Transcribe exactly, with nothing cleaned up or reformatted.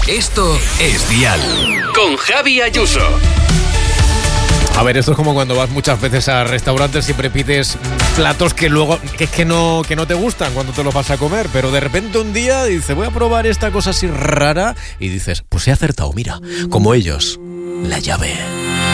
Esto es Dial. Con Javi Ayuso. A ver, esto es como cuando vas muchas veces a restaurantes, siempre pides platos que luego que es que no, que no te gustan cuando te los vas a comer, pero de repente un día dices, voy a probar esta cosa así rara y dices, pues he acertado, mira, como ellos, la llave.